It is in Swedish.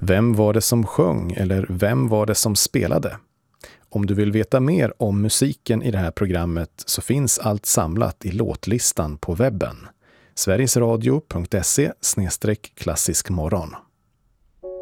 Vem var det som sjöng eller vem var det som spelade? Om du vill veta mer om musiken i det här programmet så finns allt samlat i låtlistan på webben. sverigesradio.se/klassiskmorgon.